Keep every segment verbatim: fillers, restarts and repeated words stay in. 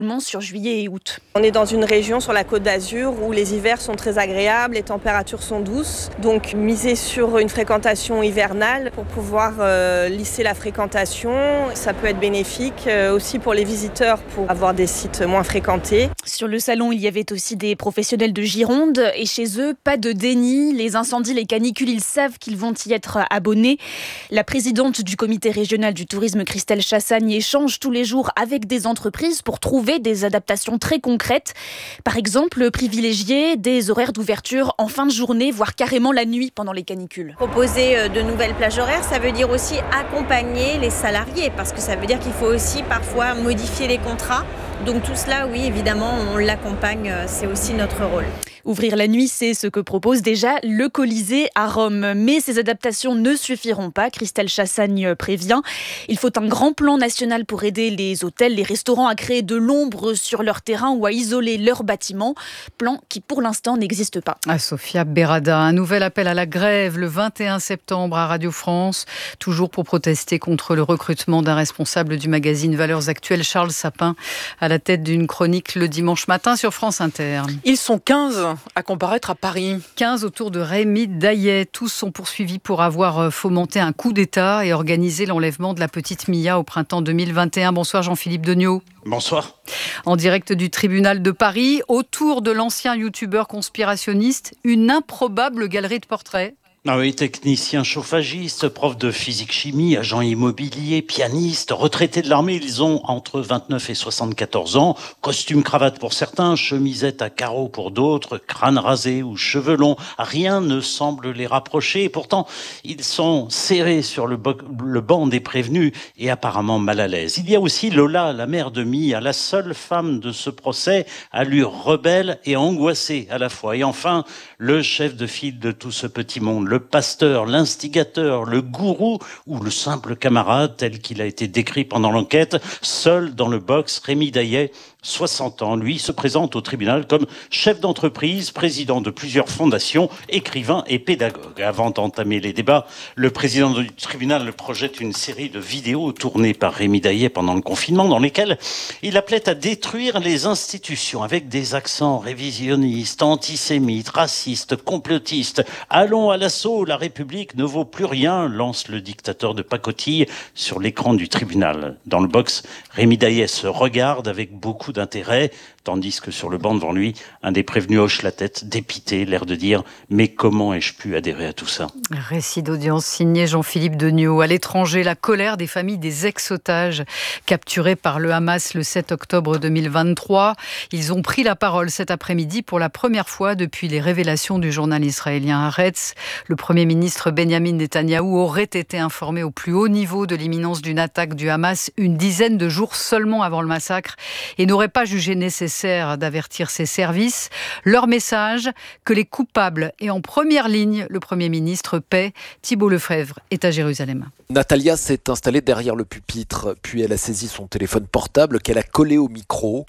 seulement sur juillet et août. On est dans une région sur la Côte d'Azur où les hivers sont très agréables, les températures sont douces. Donc miser sur une fréquentation hivernale pour pouvoir euh, lisser la fréquentation, ça peut être bénéfique euh, aussi pour les visiteurs pour avoir des sites moins fréquentés. Sur le salon, il y avait aussi des professionnels de Gironde et chez eux, pas de déni. Les incendies, les canicules, ils savent qu'ils vont y être abonnés. La présidente du comité régional du tourisme, Christelle Chassagne, échange tous les jours avec des entreprises pour trouver des adaptations très concrètes. Par exemple, privilégier des horaires d'ouverture en fin de journée, voire carrément la nuit pendant les canicules. Proposer de nouvelles plages horaires, ça veut dire aussi accompagner les salariés, parce que ça veut dire qu'il faut aussi parfois modifier les contrats. Donc tout cela, oui, évidemment, on l'accompagne, c'est aussi notre rôle. Ouvrir la nuit, c'est ce que propose déjà le Colisée à Rome. Mais ces adaptations ne suffiront pas, Christelle Chassagne prévient. Il faut un grand plan national pour aider les hôtels, les restaurants à créer de l'ombre sur leur terrain ou à isoler leurs bâtiments. Plan qui, pour l'instant, n'existe pas. À Sophia Berada, un nouvel appel à la grève le vingt et un septembre à Radio France, toujours pour protester contre le recrutement d'un responsable du magazine Valeurs Actuelles, Charles Sapin, à la tête d'une chronique le dimanche matin sur France Inter. Ils sont quinze à comparaître à Paris. quinze autour de Rémi Daillet. Tous sont poursuivis pour avoir fomenté un coup d'État et organisé l'enlèvement de la petite Mia au printemps deux mille vingt et un. Bonsoir Jean-Philippe Degnaud. Bonsoir. En direct du tribunal de Paris, autour de l'ancien youtubeur conspirationniste, une improbable galerie de portraits. Ah oui, technicien chauffagiste, prof de physique-chimie, agent immobilier, pianiste, retraités de l'armée, ils ont entre vingt-neuf et soixante-quatorze ans, costume cravate pour certains, chemisette à carreaux pour d'autres, crâne rasé ou cheveux longs, rien ne semble les rapprocher et pourtant ils sont serrés sur le, bo- le banc des prévenus et apparemment mal à l'aise. Il y a aussi Lola, la mère de Mia, la seule femme de ce procès, allure rebelle et angoissée à la fois. Et enfin, le chef de file de tout ce petit monde, le pasteur, l'instigateur, le gourou ou le simple camarade tel qu'il a été décrit pendant l'enquête, seul dans le box, Rémi Daillet, soixante ans, lui, se présente au tribunal comme chef d'entreprise, président de plusieurs fondations, écrivain et pédagogue. Avant d'entamer les débats, le président du tribunal projette une série de vidéos tournées par Rémi Daillet pendant le confinement dans lesquelles il appelait à détruire les institutions avec des accents révisionnistes, antisémites, racistes, complotistes. Allons à l'assaut, la République ne vaut plus rien, lance le dictateur de pacotille sur l'écran du tribunal. Dans le box, Rémi Daillet se regarde avec beaucoup d'intérêt, tandis que sur le banc devant lui, un des prévenus hoche la tête, dépité, l'air de dire « Mais comment ai-je pu adhérer à tout ça ?» Récit d'audience signé Jean-Philippe Degnaud. À l'étranger, la colère des familles des ex-otages capturés par le Hamas le sept octobre deux mille vingt-trois. Ils ont pris la parole cet après-midi pour la première fois depuis les révélations du journal israélien Haaretz. Le Premier ministre Benjamin Netanyahou aurait été informé au plus haut niveau de l'imminence d'une attaque du Hamas une dizaine de jours seulement avant le massacre et n'aurait pas jugé nécessaire d'avertir ses services. Leur message, que les coupables et en première ligne, le Premier ministre paie. Thibault Lefebvre est à Jérusalem. Natalia s'est installée derrière le pupitre, puis elle a saisi son téléphone portable qu'elle a collé au micro.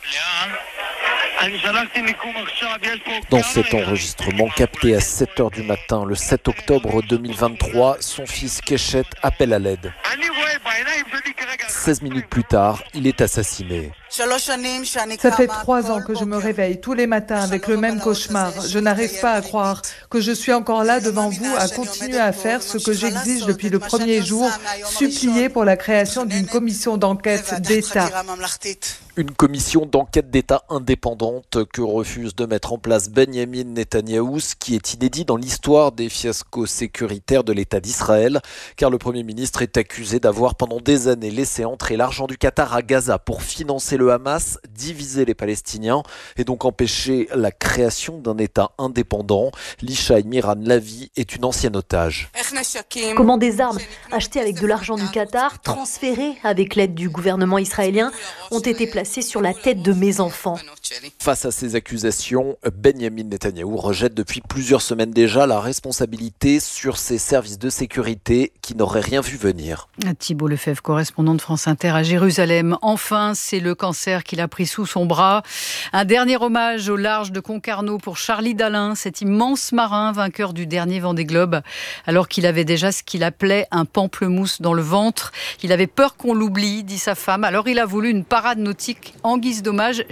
Dans cet enregistrement capté à sept heures du matin, le sept octobre deux mille vingt-trois, son fils Keshet appelle à l'aide. seize minutes plus tard, il est assassiné. Ça fait trois ans que je me réveille tous les matins avec le même cauchemar. Je n'arrive pas à croire que je suis encore là devant vous à continuer à faire ce que j'exige depuis le premier jour, supplier pour la création d'une commission d'enquête d'État. Une commission d'enquête d'État indépendante que refuse de mettre en place Benjamin Netanyahou, ce qui est inédit dans l'histoire des fiascos sécuritaires de l'État d'Israël, car le Premier ministre est accusé d'avoir pendant des années laissé entrer l'argent du Qatar à Gaza pour financer le Hamas, diviser les Palestiniens et donc empêcher la création d'un État indépendant. Lishaï Miran Lavi est une ancienne otage. Comment des armes achetées avec de l'argent du Qatar, transférées avec l'aide du gouvernement israélien, ont été placées sur la tête de mes enfants. Face à ces accusations, Benjamin Netanyahou rejette depuis plusieurs semaines déjà la responsabilité sur ses services de sécurité qui n'auraient rien vu venir. Thibault Lefebvre, correspondant de France Inter à Jérusalem. Enfin, c'est le cancer cancer qu'il a pris sous son bras. Un dernier hommage au large de Concarneau pour Charlie Dalin, cet immense marin vainqueur du dernier Vendée Globe, alors qu'il avait déjà ce qu'il appelait un pamplemousse dans le ventre. Il avait peur qu'on l'oublie, dit sa femme. Alors il a voulu une parade nautique en guise d'hommage